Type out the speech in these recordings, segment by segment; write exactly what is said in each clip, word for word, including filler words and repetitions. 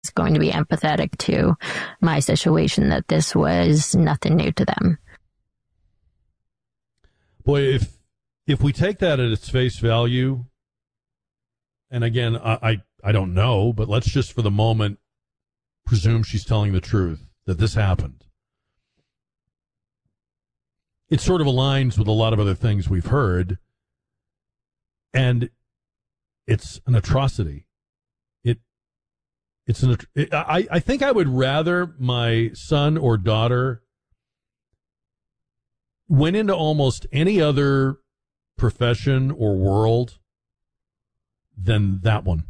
going to be empathetic to my situation, that this was nothing new to them. Boy, if if we take that at its face value, and again, I, I, I don't know, but let's just for the moment presume she's telling the truth, that this happened. It sort of aligns with a lot of other things we've heard, and it's an atrocity. It, it's an. It, I, I think I would rather my son or daughter went into almost any other profession or world than that one.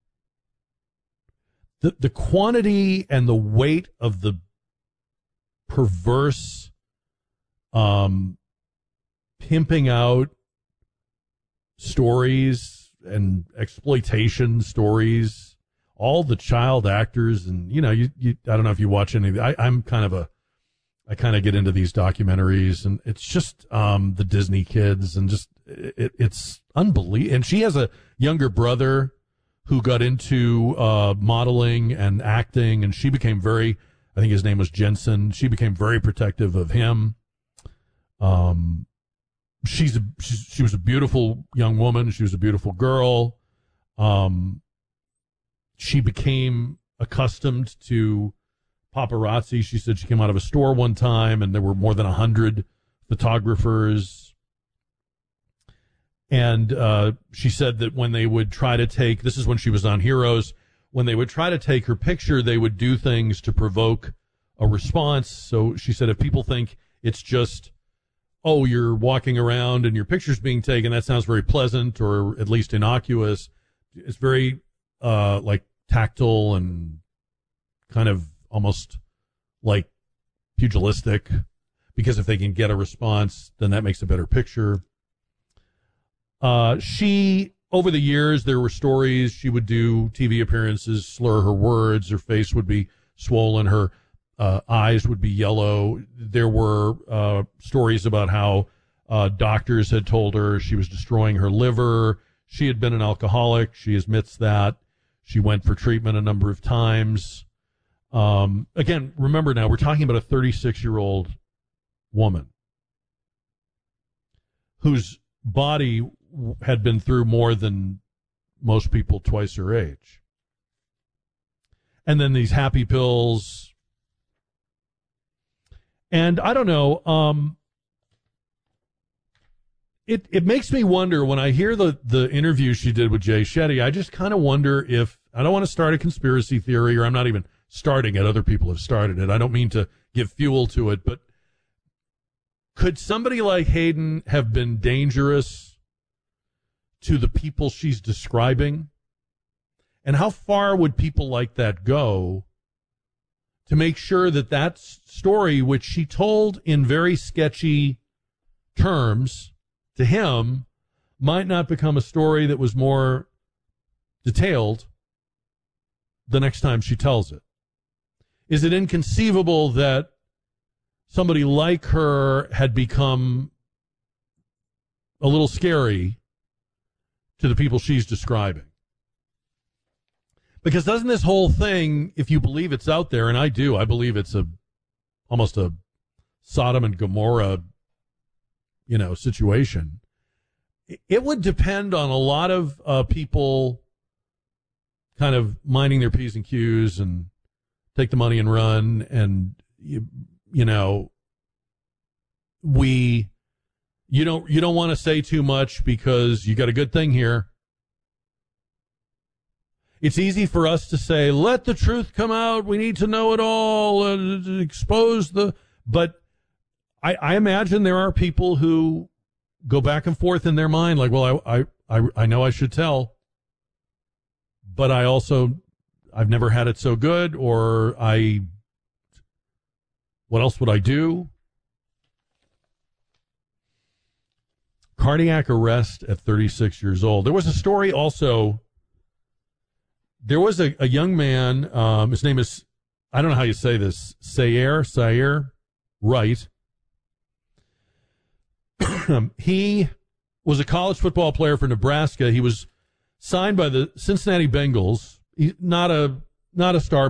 The the quantity and the weight of the perverse um pimping out stories and exploitation stories, all the child actors, and you know, you, you I don't know if you watch any of the, I, I'm kind of a I kind of get into these documentaries, and it's just um the Disney kids, and just it, it's unbelievable. And she has a younger brother who got into uh modeling and acting, and she became very, I think his name was Jensen, she became very protective of him. Um, she's, a, she's she was a beautiful young woman. She was a beautiful girl. Um, she became accustomed to paparazzi. She said she came out of a store one time, and there were more than a hundred photographers. And uh, she said that when they would try to take, this is when she was on Heroes, when they would try to take her picture, they would do things to provoke a response. So she said if people think it's just, oh, you're walking around and your picture's being taken, that sounds very pleasant or at least innocuous. It's very uh, like tactile and kind of almost like pugilistic, because if they can get a response, then that makes a better picture. Uh, she, over the years, there were stories, she would do T V appearances, slur her words, her face would be swollen, her uh, eyes would be yellow. There were uh, stories about how uh, doctors had told her she was destroying her liver. She had been an alcoholic. She admits that. She went for treatment a number of times. Um, again, remember now, we're talking about a thirty-six-year-old woman whose body had been through more than most people twice her age. And then these happy pills. And I don't know, um, it, it makes me wonder when I hear the, the interview she did with Jay Shetty, I just kind of wonder if, I don't want to start a conspiracy theory, or I'm not even starting it, other people have started it. I don't mean to give fuel to it, but could somebody like Hayden have been dangerous to the people she's describing? And how far would people like that go to make sure that that story, which she told in very sketchy terms to him, might not become a story that was more detailed the next time she tells it? Is it inconceivable that somebody like her had become a little scary to the people she's describing? Because doesn't this whole thing, if you believe it's out there, and I do, I believe it's a almost a Sodom and Gomorrah, you know, situation. It would depend on a lot of uh, people kind of minding their P's and Q's and take the money and run. And, you, you know, we, you don't, you don't want to say too much because you got a good thing here. It's easy for us to say, let the truth come out. We need to know it all and expose the, but I, I imagine there are people who go back and forth in their mind. Like, well, I, I, I know I should tell, but I also, I've never had it so good, or I, what else would I do? Cardiac arrest at thirty-six years old. There was a story also. There was a, a young man, um, his name is, I don't know how you say this, Sayer, Sayer Wright. He was a college football player for Nebraska. He was signed by the Cincinnati Bengals. He's not a, not a star